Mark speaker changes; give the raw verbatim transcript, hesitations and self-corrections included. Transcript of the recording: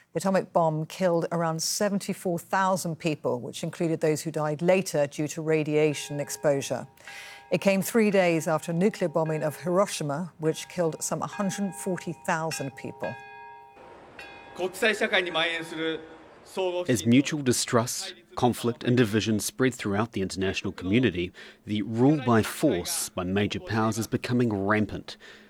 Speaker 1: The atomic bomb killed around seventy-four thousand people, which included those who died later due to radiation exposure. It came three days after a nuclear bombing of Hiroshima, which killed some one hundred forty thousand people.
Speaker 2: As mutual distrust, conflict and division spread throughout the international community, the rule by force by major powers is becoming rampant.